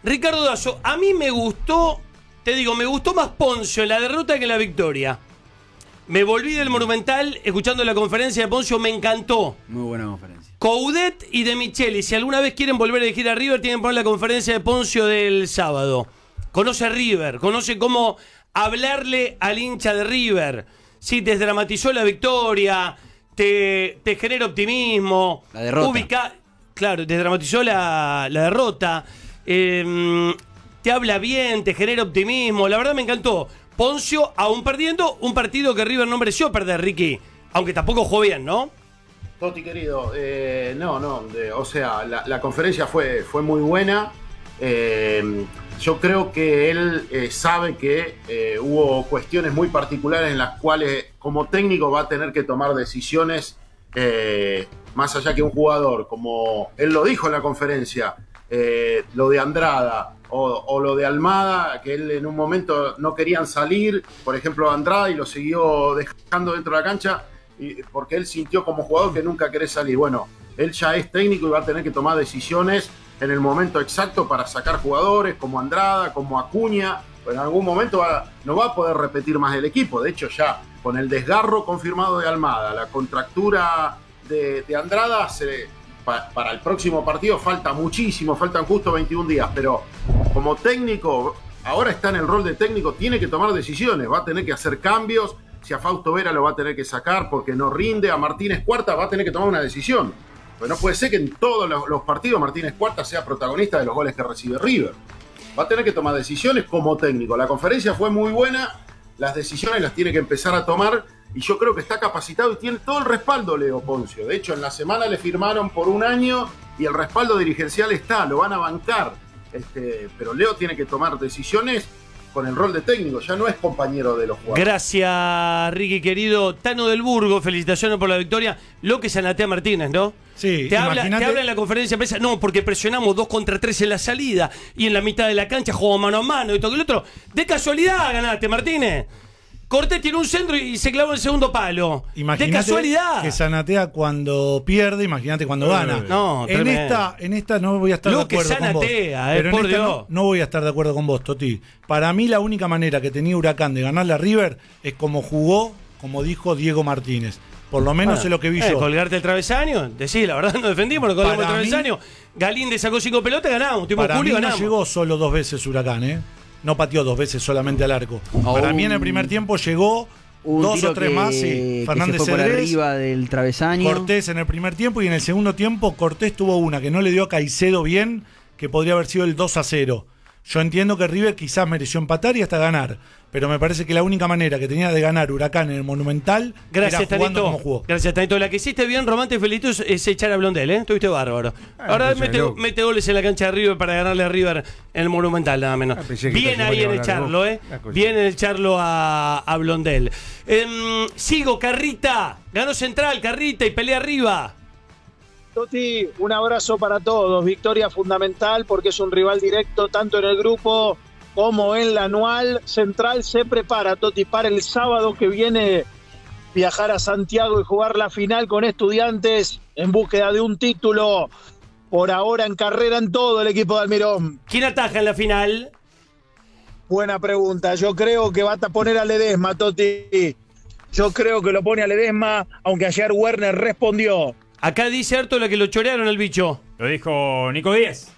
Ricardo Dazo, a mí me gustó, te digo, me gustó más Poncio en la derrota que en la victoria. Me volví del Monumental escuchando la conferencia de Poncio, me encantó. Muy buena conferencia. Coudet y De Micheli, si alguna vez quieren volver a elegir a River, tienen que poner la conferencia de Poncio del sábado. Conoce a River, conoce cómo hablarle al hincha de River. Sí, te dramatizó la victoria, te genera optimismo. La derrota. Claro, te dramatizó la derrota. Te habla bien, te genera optimismo. La verdad me encantó. Poncio, aún perdiendo, un partido que River no mereció perder, Ricky. Aunque tampoco jugó bien, ¿no? Toti, querido, o sea, la conferencia fue muy buena. Yo creo que él sabe que hubo cuestiones muy particulares en las cuales como técnico va a tener que tomar decisiones más allá que un jugador, como él lo dijo en la conferencia, lo de Andrada o lo de Almada, que él en un momento no querían salir, por ejemplo Andrada, y lo siguió dejando dentro de la cancha porque él sintió como jugador que nunca querés salir. Bueno, él ya es técnico y va a tener que tomar decisiones en el momento exacto para sacar jugadores como Andrada, como Acuña. En algún momento no va a poder repetir más el equipo. De hecho, ya con el desgarro confirmado de Almada, la contractura de Andrada, para el próximo partido falta muchísimo, faltan justo 21 días, pero como técnico, ahora está en el rol de técnico, tiene que tomar decisiones, va a tener que hacer cambios. Si a Fausto Vera lo va a tener que sacar porque no rinde, a Martínez Cuarta va a tener que tomar una decisión. Pues no puede ser que en todos los partidos Martínez Cuarta sea protagonista de los goles que recibe River. Va a tener que tomar decisiones como técnico. La conferencia fue muy buena, las decisiones las tiene que empezar a tomar y yo creo que está capacitado y tiene todo el respaldo Leo Poncio. De hecho, en la semana le firmaron por 1 año y el respaldo dirigencial está, lo van a bancar. Pero Leo tiene que tomar decisiones con el rol de técnico, ya no es compañero de los jugadores. Gracias, Ricky, querido. Tano del Burgo, felicitaciones por la victoria. Lo que Zanatea Martínez, ¿no? Sí, te habla en la conferencia de prensa, no, porque presionamos 2 contra 3 en la salida y en la mitad de la cancha jugamos mano a mano y todo el otro. De casualidad ganaste, Martínez. Cortés tiene un centro y se clavó en el segundo palo. Imagínate de casualidad. Que Zanatea cuando pierde, imagínate cuando gana. No, en esta no voy a estar de acuerdo con vos. Pero por en esta Dios. no voy a estar de acuerdo con vos, Toti. Para mí la única manera que tenía Huracán de ganarle a River es como jugó, como dijo Diego Martínez. Por lo menos es lo que vi yo. Colgarte el travesaño, decís, la verdad nos defendimos, nos colgamos el travesaño. Galíndez sacó 5 pelotas, ganamos. Para Julio, mí ganamos. no llegó solo 2 veces Huracán, No pateó 2 veces solamente al arco. Para mí en el primer tiempo llegó 2 o 3 más, sí. Fernández se fue por arriba del travesaño. Cortés en el primer tiempo y en el segundo tiempo Cortés tuvo una que no le dio a Caicedo bien, que podría haber sido el 2-0. Yo entiendo que River quizás mereció empatar y hasta ganar, pero me parece que la única manera que tenía de ganar Huracán en el Monumental era jugando como jugó. Gracias, Tanito. La que hiciste bien, Román, te felicito, es echar a Blondel, Estuviste bárbaro. Ahora mete goles en la cancha de River para ganarle a River en el Monumental, nada menos. Bien ahí en echarlo, Bien en echarlo a Blondel. Sigo, Carrita. Ganó Central, Carrita, y pelea arriba. Toti, un abrazo para todos. Victoria fundamental porque es un rival directo tanto en el grupo como en la anual. Central se prepara, Toti, para el sábado que viene viajar a Santiago y jugar la final con Estudiantes en búsqueda de un título. Por ahora en carrera en todo el equipo de Almirón. ¿Quién ataja en la final? Buena pregunta. Yo creo que va a poner a Ledesma, Toti. Yo creo que lo pone a Ledesma, aunque ayer Werner respondió. Acá dice Artola que lo chorearon el bicho. Lo dijo Nico Díez.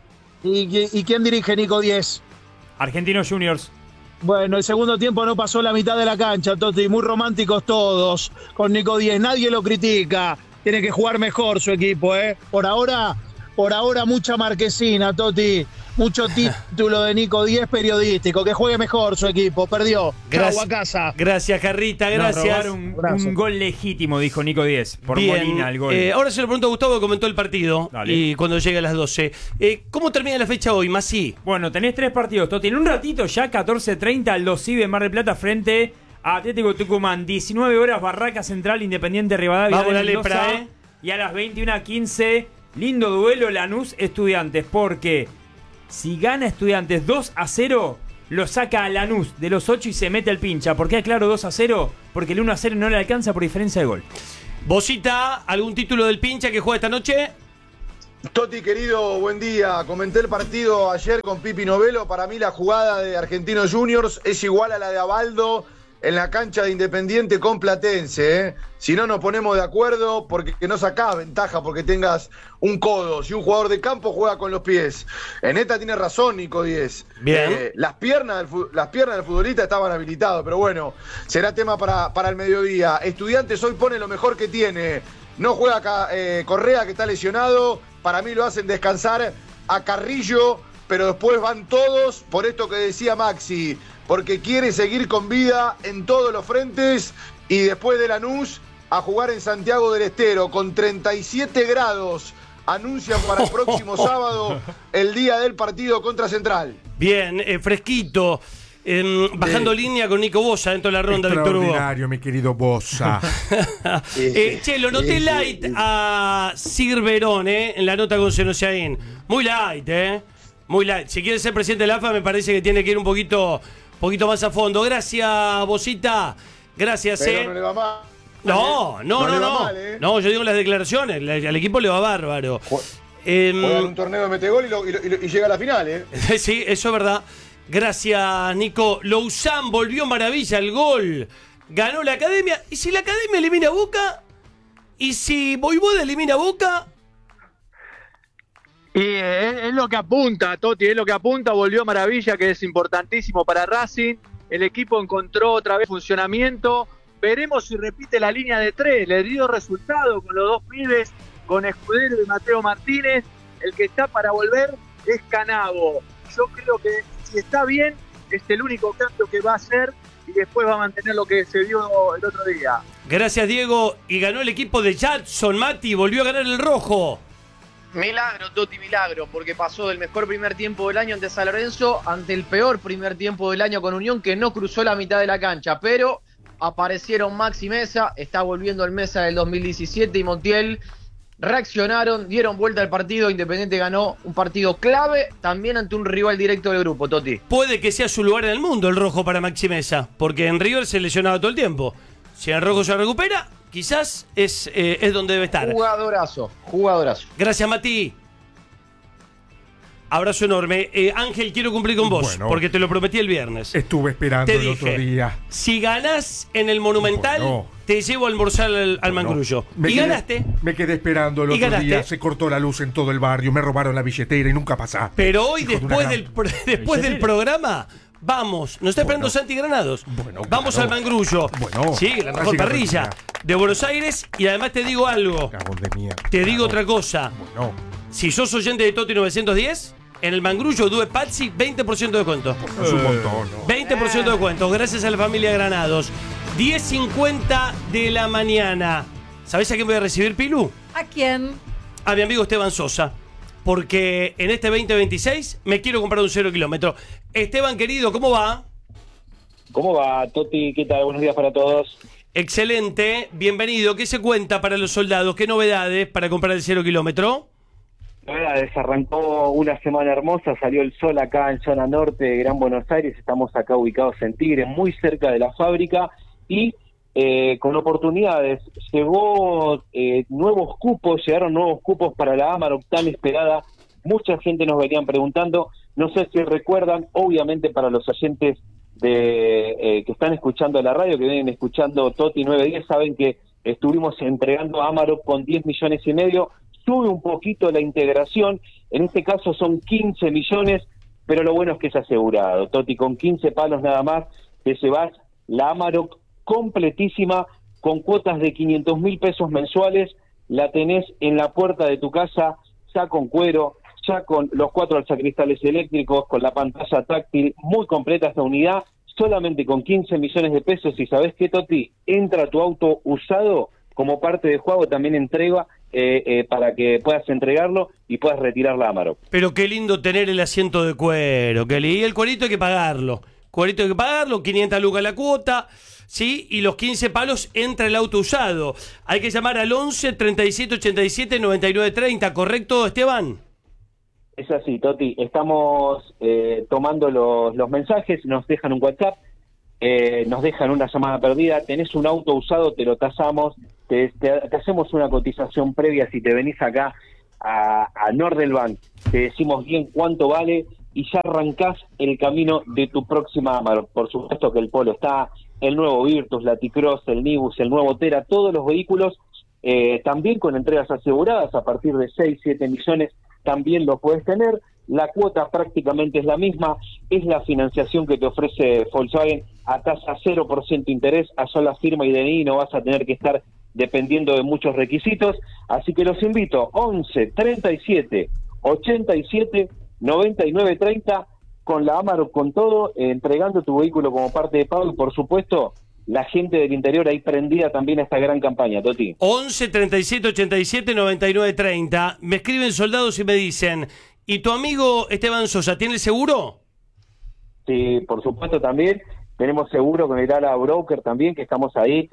¿Y quién dirige Nico Díez? Argentinos Juniors. Bueno, el segundo tiempo no pasó la mitad de la cancha, Toti. Muy románticos todos con Nico Díez. Nadie lo critica. Tiene que jugar mejor su equipo, Por ahora mucha marquesina, Toti. Mucho título de Nico Díez periodístico. Que juegue mejor su equipo. Perdió. Chau, a casa. Gracias, Carrita. Gracias. Un gol legítimo, dijo Nico Díez. Por Bien. Molina el gol. Ahora se lo pregunto a Gustavo, que comentó el partido. Dale. Y cuando llegue a las 12. ¿Cómo termina la fecha hoy, Masí? Bueno, tenés 3 partidos, Toti. En un ratito ya, 14:30, Los Cibe, Mar del Plata, frente a Atlético Tucumán. 19 horas, Barraca Central, Independiente Rivadavia. Vamos la lepra, Y a las 21:15, lindo duelo, Lanús Estudiantes. Porque si gana Estudiantes 2-0, lo saca a Lanús de los 8 y se mete al pincha. ¿Por qué claro 2-0? Porque el 1-0 no le alcanza por diferencia de gol. Bosita, ¿algún título del pincha que juega esta noche? Toti, querido, buen día. Comenté el partido ayer con Pipi Novelo. Para mí la jugada de Argentinos Juniors es igual a la de Abaldo en la cancha de Independiente con Platense, ¿eh? Si no nos ponemos de acuerdo, porque no sacás ventaja porque tengas un codo. Si un jugador de campo juega con los pies. En esta tiene razón Nico Díez. Bien. Las piernas del futbolista estaban habilitadas, pero bueno, será tema para el mediodía. Estudiantes hoy pone lo mejor que tiene. No juega Correa, que está lesionado. Para mí lo hacen descansar a Carrillo, pero después van todos por esto que decía Maxi, porque quiere seguir con vida en todos los frentes y después de Lanús a jugar en Santiago del Estero con 37 grados. Anuncian para el próximo sábado el día del partido contra Central. Bien, fresquito. Bajando línea con Nico Bosa dentro de la ronda, Víctor Hugo. Extraordinario, mi querido Bosa. Che, lo noté light a Sir Verón, en la nota con Senosiaín. Muy light, muy light. Si quiere ser presidente de la AFA, me parece que tiene que ir un poquito más a fondo. Gracias, Bosita. Gracias, Pero no le va mal. No. Mal, No, yo digo las declaraciones. Al equipo le va bárbaro. Juegan un torneo de metegol y llega a la final, Sí, eso es verdad. Gracias, Nico. Louzán volvió maravilla el gol. Ganó la Academia. ¿Y si la Academia elimina a Boca? ¿Y si Voivoda elimina a Boca? Y es lo que apunta, Toti, es lo que apunta. Volvió maravilla, que es importantísimo para Racing. El equipo encontró otra vez funcionamiento. Veremos si repite la línea de 3. Le dio resultado con los dos pibes, con Escudero y Mateo Martínez. El que está para volver es Canavo. Yo creo que si está bien, es el único cambio que va a hacer y después va a mantener lo que se vio el otro día. Gracias, Diego. Y ganó el equipo de Jackson, Mati. Volvió a ganar el rojo. Milagro, Toti, milagro, porque pasó del mejor primer tiempo del año ante San Lorenzo ante el peor primer tiempo del año con Unión, que no cruzó la mitad de la cancha, pero aparecieron Maxi Mesa, está volviendo el Mesa del 2017 y Montiel. Reaccionaron, dieron vuelta al partido. Independiente ganó un partido clave, también ante un rival directo del grupo, Toti. Puede que sea su lugar en el mundo el rojo para Maxi Mesa, porque en River se lesionaba todo el tiempo. Si el rojo se recupera, quizás es donde debe estar. Jugadorazo. Gracias, Mati. Abrazo enorme. Ángel, quiero cumplir con vos, porque te lo prometí el viernes. Estuve esperando el otro día. Si ganás en el Monumental, te llevo a almorzar al Mangrullo. Y ganaste. Me quedé esperando el otro día. Se cortó la luz en todo el barrio, me robaron la billetera y nunca pasaste. Pero hoy, después del programa, vamos. Nos está esperando Santi Granados. Vamos al Mangrullo. Sí, la mejor parrilla de Buenos Aires. Y además te digo algo. Te digo otra cosa. Si sos oyente de Toti 910... en el Mangrullo Due Pazzi, 20% de descuento. Es un montón, ¿no? 20% de descuento, gracias a la familia Granados. 10:50 de la mañana. ¿Sabés a quién voy a recibir, Pilu? ¿A quién? A mi amigo Esteban Sosa. Porque en este 2026 me quiero comprar un 0 kilómetro. Esteban, querido, ¿cómo va? ¿Cómo va, Toti? ¿Qué tal? Buenos días para todos. Excelente, bienvenido. ¿Qué se cuenta para los soldados? ¿Qué novedades para comprar el 0 kilómetro? Arrancó una semana hermosa, salió el sol acá en zona norte de Gran Buenos Aires, estamos acá ubicados en Tigre, muy cerca de la fábrica y con oportunidades. Llegaron nuevos cupos para la Amarok tan esperada. Mucha gente nos venían preguntando, no sé si recuerdan, obviamente para los oyentes que están escuchando la radio, que vienen escuchando Toti 910, saben que estuvimos entregando Amarok con 10 millones y medio. Sube un poquito la integración, en este caso son 15 millones, pero lo bueno es que es asegurado. Toti, con 15 palos nada más, te llevas la Amarok completísima, con cuotas de 500.000 pesos mensuales, la tenés en la puerta de tu casa, ya con cuero, ya con los 4 alzacristales eléctricos, con la pantalla táctil, muy completa esta unidad, solamente con 15 millones de pesos. Y ¿sabés qué, Toti? Entra tu auto usado, como parte de juego también entrega para que puedas entregarlo y puedas retirar la Amarok. Pero qué lindo tener el asiento de cuero, y el cuerito hay que pagarlo. 500 lucas la cuota, ¿sí? Y los 15 palos entra el auto usado. Hay que llamar al 11 37 87 99 30, ¿correcto, Esteban? Es así, Toti. Estamos tomando los mensajes, nos dejan un WhatsApp, nos dejan una llamada perdida. Tenés un auto usado, te lo tasamos, te hacemos una cotización previa si te venís acá a Nordelbank, te decimos bien cuánto vale y ya arrancás el camino de tu próxima Amarok. Por supuesto que el Polo está, el nuevo Virtus, la T-Cross, el Nibus, el nuevo Tera, todos los vehículos también con entregas aseguradas a partir de 6-7 millones también lo puedes tener. La cuota prácticamente es la misma, es la financiación que te ofrece Volkswagen a tasa 0% interés, a sola firma y DNI, no vas a tener que estar dependiendo de muchos requisitos, así que los invito 11 37 87 99 30 con la Amarok con todo, entregando tu vehículo como parte de pago y por supuesto la gente del interior ahí prendida también a esta gran campaña, Toti. 11 37 87 99 30. Me escriben soldados y me dicen, ¿y tu amigo Esteban Sosa tiene seguro? Sí, por supuesto también. Tenemos seguro con el Ala Broker también, que estamos ahí.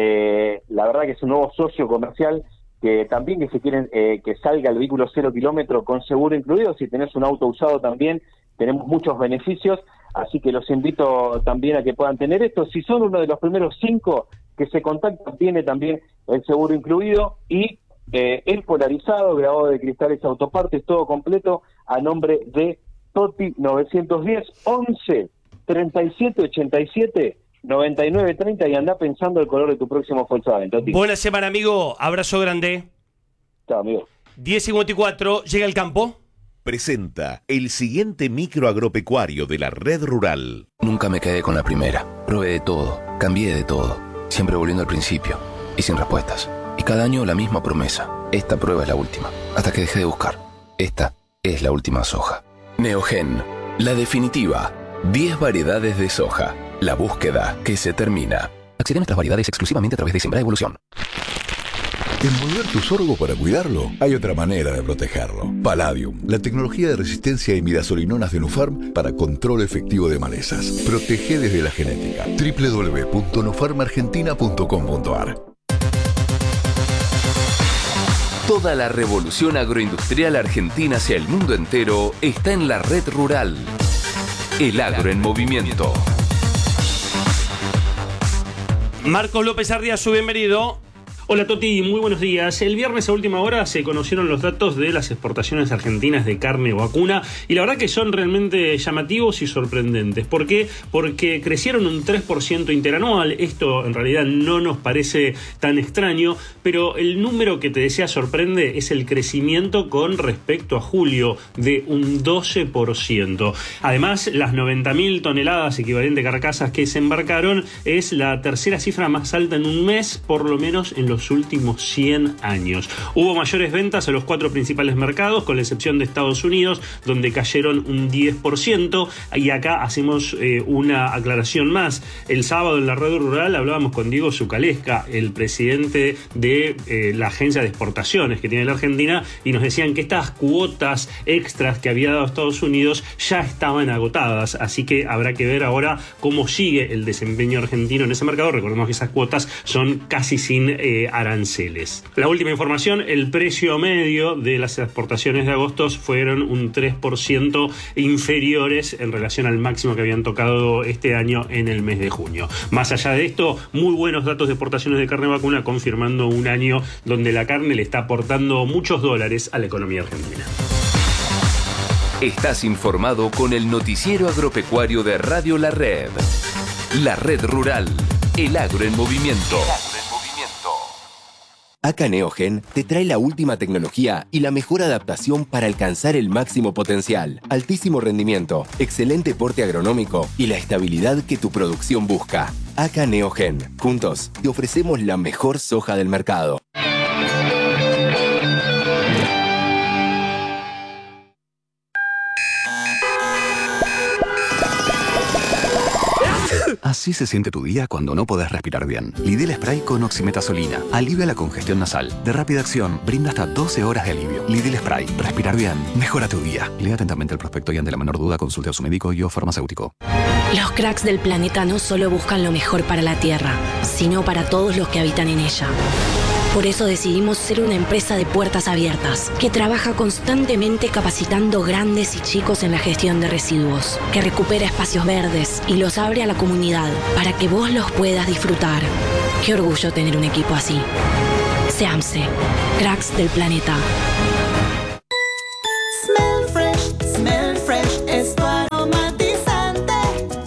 La verdad que es un nuevo socio comercial que también que si quieren que salga el vehículo 0 kilómetro con seguro incluido. Si tenés un auto usado también tenemos muchos beneficios. Así que los invito también a que puedan tener esto. Si son uno de los primeros 5 que se contactan, tiene también el seguro incluido y el polarizado, grabado de cristales autopartes, todo completo, a nombre de Toti 910 11 37 87 99 30 y anda pensando el color de tu próximo Volkswagen, Toti. Buena semana, amigo. Abrazo grande. Chao, amigo. 10:54, llega el campo. Presenta el siguiente micro agropecuario de la Red Rural. Nunca me quedé con la primera. Probé de todo, cambié de todo, siempre volviendo al principio y sin respuestas. Y cada año la misma promesa. Esta prueba es la última. Hasta que dejé de buscar. Esta es la última soja. Neogen, la definitiva. 10 variedades de soja. La búsqueda que se termina. Accede a nuestras variedades exclusivamente a través de Sembrá Evolución. Envolver tu sorgo para cuidarlo, hay otra manera de protegerlo. Palladium, la tecnología de resistencia a imidazolinonas de Nufarm para control efectivo de malezas. Protege desde la genética. www.nufarmargentina.com.ar. Toda la revolución agroindustrial argentina hacia el mundo entero está en la Red Rural. El agro en movimiento. Marcos López Arriazu, bienvenido. Hola Toti, muy buenos días. El viernes a última hora se conocieron los datos de las exportaciones argentinas de carne vacuna y la verdad que son realmente llamativos y sorprendentes. ¿Por qué? Porque crecieron un 3% interanual. Esto en realidad no nos parece tan extraño, pero el número que te decía sorprende es el crecimiento con respecto a julio de un 12%. Además, las 90.000 toneladas equivalente carcasas que se embarcaron es la tercera cifra más alta en un mes, por lo menos en los últimos 100 años. Hubo mayores ventas a los 4 principales mercados, con la excepción de Estados Unidos, donde cayeron un 10%. Y acá hacemos una aclaración más. El sábado en la Red Rural hablábamos con Diego Zucalesca, el presidente de la agencia de exportaciones que tiene la Argentina, y nos decían que estas cuotas extras que había dado Estados Unidos ya estaban agotadas. Así que habrá que ver ahora cómo sigue el desempeño argentino en ese mercado. Recordemos que esas cuotas son casi sin aranceles. La última información, el precio medio de las exportaciones de agosto fueron un 3% inferiores en relación al máximo que habían tocado este año en el mes de junio. Más allá de esto, muy buenos datos de exportaciones de carne vacuna, confirmando un año donde la carne le está aportando muchos dólares a la economía argentina. Estás informado con el noticiero agropecuario de Radio La Red. La Red Rural, el agro en movimiento. Acá Neogen te trae la última tecnología y la mejor adaptación para alcanzar el máximo potencial, altísimo rendimiento, excelente porte agronómico y la estabilidad que tu producción busca. Acá Neogen. Juntos te ofrecemos la mejor soja del mercado. Así se siente tu día cuando no podés respirar bien. Lidl Spray con oximetazolina. Alivia la congestión nasal. De rápida acción, brinda hasta 12 horas de alivio. Lidl Spray. Respirar bien. Mejora tu día. Lea atentamente el prospecto y ante la menor duda consulte a su médico y o farmacéutico. Los cracks del planeta no solo buscan lo mejor para la Tierra, sino para todos los que habitan en ella. Por eso decidimos ser una empresa de puertas abiertas, que trabaja constantemente capacitando grandes y chicos en la gestión de residuos, que recupera espacios verdes y los abre a la comunidad para que vos los puedas disfrutar. Qué orgullo tener un equipo así. SEAMSE, cracks del planeta.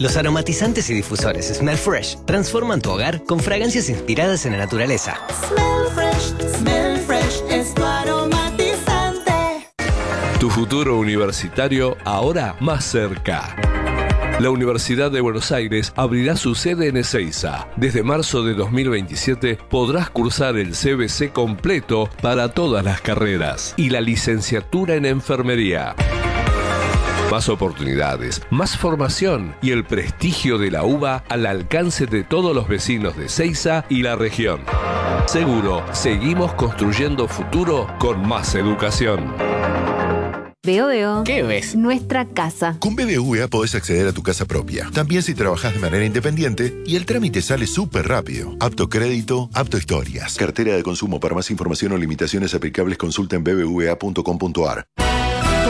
Los aromatizantes y difusores Smell Fresh transforman tu hogar con fragancias inspiradas en la naturaleza. Smell Fresh es tu aromatizante. Tu futuro universitario ahora más cerca. La Universidad de Buenos Aires abrirá su sede en Ezeiza. Desde marzo de 2027 podrás cursar el CBC completo para todas las carreras y la licenciatura en enfermería. Más oportunidades, más formación y el prestigio de la UBA al alcance de todos los vecinos de Ezeiza y la región. Seguro, seguimos construyendo futuro con más educación. Veo. ¿Qué ves? Nuestra casa. Con BBVA podés acceder a tu casa propia. También si trabajás de manera independiente y el trámite sale súper rápido. Apto crédito, apto historias. Cartera de consumo. Para más información o limitaciones aplicables consulta en bbva.com.ar.